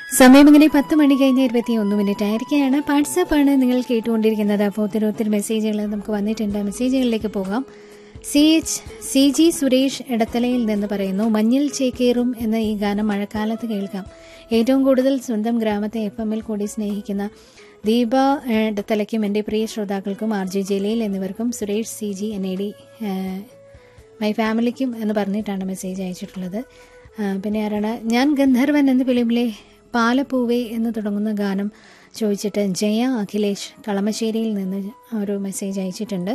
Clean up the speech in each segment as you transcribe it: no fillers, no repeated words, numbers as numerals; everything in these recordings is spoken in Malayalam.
സമയം ഇങ്ങനെ 10 മണി കഴിഞ്ഞ് 21 മിനിറ്റ് ആയിരിക്കുകയാണ്. വാട്സാപ്പാണ് നിങ്ങൾ കേട്ടുകൊണ്ടിരിക്കുന്നത്. അപ്പോൾ ഒത്തിരി മെസ്സേജുകൾ നമുക്ക് വന്നിട്ടുണ്ട്. മെസ്സേജുകളിലേക്ക് പോകാം. CG സുരേഷ് എടത്തലയിൽ നിന്ന് പറയുന്നു, മഞ്ഞിൽ ചേക്കേറും എന്ന ഈ ഗാനം മഴക്കാലത്ത് കേൾക്കാം. ഏറ്റവും കൂടുതൽ സ്വന്തം ഗ്രാമത്തെ FM-ൽ കൂടി സ്നേഹിക്കുന്ന ദീപ എടത്തലയ്ക്കും എൻ്റെ പ്രിയ ശ്രോതാക്കൾക്കും RJ ജലീൽ എന്നിവർക്കും സുരേഷ് CG NAD മൈ ഫാമിലിക്കും എന്ന് പറഞ്ഞിട്ടാണ് മെസ്സേജ് അയച്ചിട്ടുള്ളത്. പിന്നെ ആരാണ്, ഞാൻ ഗന്ധർവൻ എന്ന ഫിലിമിലെ പാലപ്പൂവേ എന്ന് തുടങ്ങുന്ന ഗാനം ചോദിച്ചിട്ട് ജയ അഖിലേഷ് കളമശ്ശേരിയിൽ നിന്ന് ഒരു മെസ്സേജ് അയച്ചിട്ടുണ്ട്.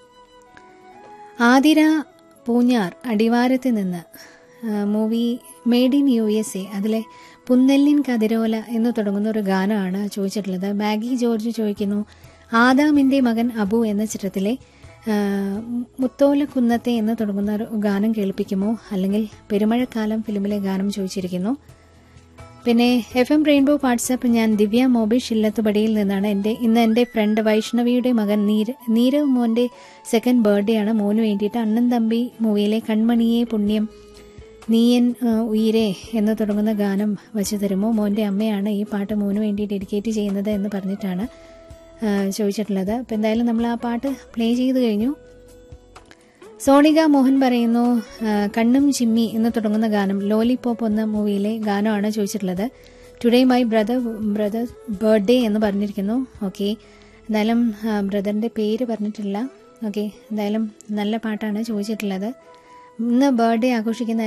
ആതിര പൂഞ്ഞാർ അടിവാരത്ത് നിന്ന് മൂവി മെയ്ഡ് ഇൻ USA അതിലെ പുന്നെല്ലിൻ കതിരോല എന്ന് തുടങ്ങുന്ന ഒരു ഗാനമാണ് ചോദിച്ചിട്ടുള്ളത്. മാഗി ജോർജ് ചോദിക്കുന്നു, ആദാമിൻ്റെ മകൻ അബു എന്ന ചിത്രത്തിലെ മുത്തോലക്കുന്നത്തെ എന്ന് തുടങ്ങുന്ന ഒരു ഗാനം കേൾപ്പിക്കുമോ, അല്ലെങ്കിൽ പെരുമഴക്കാലം ഫിലിമിലെ ഗാനം ചോദിച്ചിരിക്കുന്നു. പിന്നെ FM റെയിൻബോ വാട്സാപ്പ്, ഞാൻ ദിവ്യ മോബിഷ് ഇല്ലത്തുപടിയിൽ നിന്നാണ്. ഇന്ന് എൻ്റെ ഫ്രണ്ട് വൈഷ്ണവിയുടെ മകൻ നീരവ് മോൻ്റെ സെക്കൻഡ് ബർത്ത്ഡേ ആണ്. മോന് വേണ്ടിയിട്ട് അണ്ണൻ തമ്പി മൂവിയിലെ കൺമണിയെ പുണ്യം നീയൻ ഉയിരേ എന്ന് തുടങ്ങുന്ന ഗാനം വച്ചു തരുമോ. മോൻ്റെ അമ്മയാണ് ഈ പാട്ട് മോന് വേണ്ടി ഡെഡിക്കേറ്റ് ചെയ്യുന്നത് എന്ന് പറഞ്ഞിട്ടാണ് ചോദിച്ചിട്ടുള്ളത്. അപ്പോൾ എന്തായാലും നമ്മൾ ആ പാട്ട് പ്ലേ ചെയ്ത് കഴിഞ്ഞു. സോണിക മോഹൻ പറയുന്നു, കണ്ണും ചിമ്മി എന്ന് തുടങ്ങുന്ന ഗാനം ലോലിപോപ്പ് എന്ന മൂവിയിലെ ഗാനമാണ് ചോദിച്ചിട്ടുള്ളത്. ടുഡേ മൈ ബ്രദർ ബർത്ത്ഡേ എന്ന് പറഞ്ഞിരിക്കുന്നു. ഓക്കെ, എന്തായാലും ബ്രദറിൻ്റെ പേര് പറഞ്ഞിട്ടില്ല. ഓക്കെ, എന്തായാലും നല്ല പാട്ടാണ് ചോദിച്ചിട്ടുള്ളത്. ഇന്ന് ബർത്ത്ഡേ ആഘോഷിക്കുന്ന